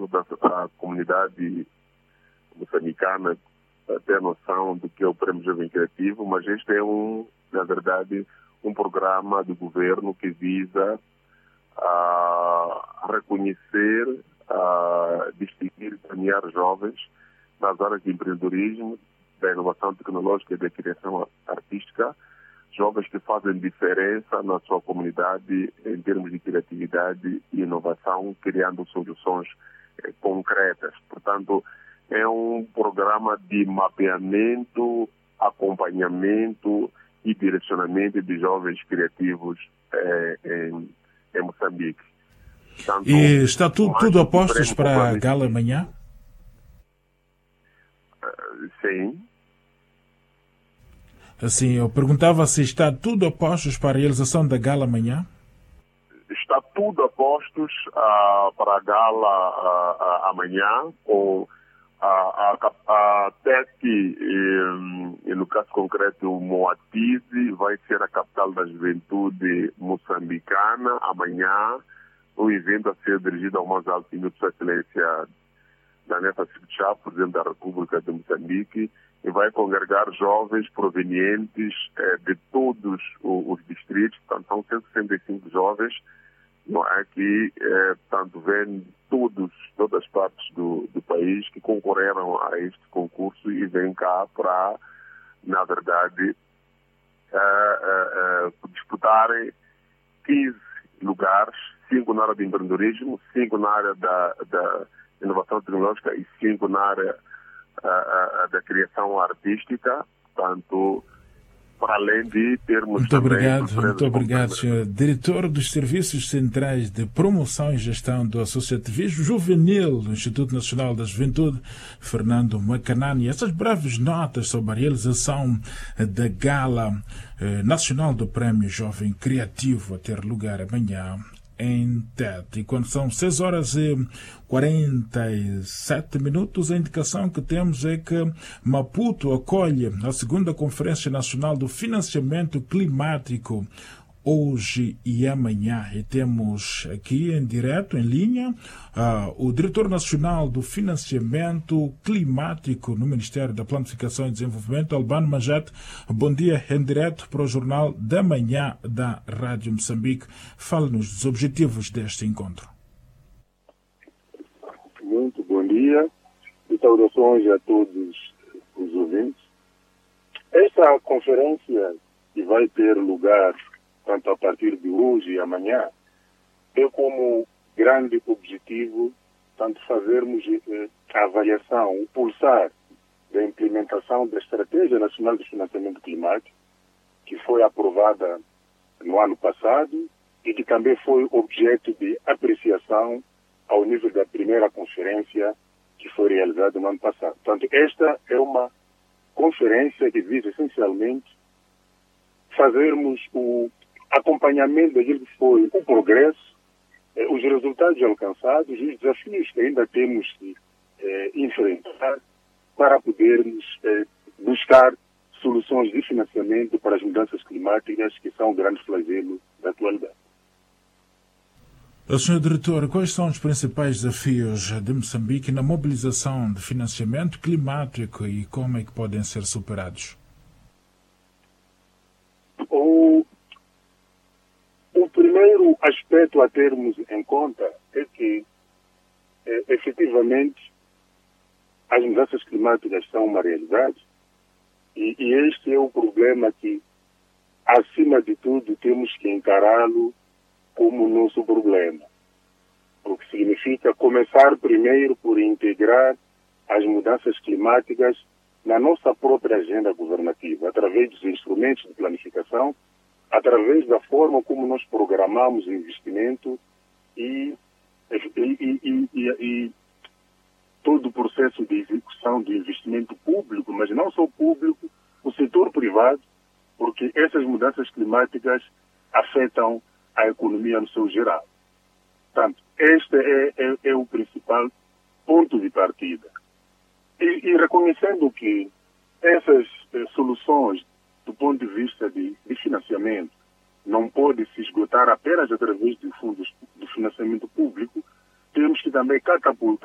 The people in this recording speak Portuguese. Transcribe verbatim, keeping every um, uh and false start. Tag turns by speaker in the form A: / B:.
A: toda a comunidade moçambicana ter noção do que é o Prémio Jovem Criativo, mas este é um, na verdade, um programa do governo que visa a reconhecer, a distinguir e premiar jovens nas áreas de empreendedorismo, da inovação tecnológica e da criação artística, jovens que fazem diferença na sua comunidade em termos de criatividade e inovação, criando soluções eh, concretas. Portanto, é um programa de mapeamento, acompanhamento e direcionamento de jovens criativos eh, em, em Moçambique. Portanto,
B: e está tudo, tudo a postos para a gala amanhã?
A: Uh, sim.
B: Assim, eu perguntava se está tudo a postos para a realização da gala amanhã?
A: Está tudo a postos uh, para a gala uh, uh, amanhã, com a, a, a T E C, e, e no caso concreto o Moatize, vai ser a capital da juventude moçambicana amanhã, um evento a ser dirigido ao mais alto nível de sua excelência da Neta Chá, presidente da República de Moçambique, e vai congregar jovens provenientes eh, de todos os, os distritos, portanto são cento e sessenta e cinco jovens, não é, que eh, portanto, vêm todos, todas as partes do, do país que concorreram a este concurso e vêm cá para, na verdade, eh, eh, eh, disputarem quinze lugares, cinco na área de empreendedorismo, cinco na área da, da inovação tecnológica e cinco na área uh, uh, da criação artística, portanto, para além de termos...
B: Muito obrigado, muito obrigado, senhor Diretor dos Serviços Centrais de Promoção e Gestão do Associativismo Juvenil do Instituto Nacional da Juventude, Fernando Macanani. Essas breves notas sobre a realização da Gala eh, Nacional do Prémio Jovem Criativo a ter lugar amanhã em Tete. E quando são seis horas e quarenta e sete minutos, a indicação que temos é que Maputo acolhe a segunda Conferência Nacional do Financiamento Climático hoje e amanhã. E temos aqui em direto, em linha, uh, o Diretor Nacional do Financiamento Climático no Ministério da Planificação e Desenvolvimento, Albano Manjate. Bom dia, em direto para o Jornal da Manhã da Rádio Moçambique. Fale-nos dos objetivos deste encontro.
C: Muito bom dia e saudações a todos os ouvintes. Esta conferência que vai ter lugar tanto a partir de hoje e amanhã, tem como grande objetivo tanto fazermos eh, a avaliação, o pulsar da implementação da Estratégia Nacional de Financiamento Climático, que foi aprovada no ano passado e que também foi objeto de apreciação ao nível da primeira conferência que foi realizada no ano passado. Portanto, esta é uma conferência que visa essencialmente fazermos o acompanhamento daquilo que foi o progresso, eh, os resultados alcançados e os desafios que ainda temos que eh, enfrentar para podermos eh, buscar soluções de financiamento para as mudanças climáticas, que são o grande flagelo da atualidade.
B: senhor Diretor, quais são os principais desafios de Moçambique na mobilização de financiamento climático e como é que podem ser superados?
C: O O primeiro aspecto a termos em conta é que, é, efetivamente, as mudanças climáticas são uma realidade e, e este é o problema que, acima de tudo, temos que encará-lo como nosso problema. O que significa começar primeiro por integrar as mudanças climáticas na nossa própria agenda governativa, através dos instrumentos de planificação, através da forma como nós programamos o investimento e, e, e, e, e todo o processo de execução do investimento público, mas não só público, o setor privado, porque essas mudanças climáticas afetam a economia no seu geral. Portanto, este é, é, é o principal ponto de partida. E, e reconhecendo que essas eh, soluções do ponto de vista de, de financiamento, não pode se esgotar apenas através de fundos do financiamento público, temos que também catapultar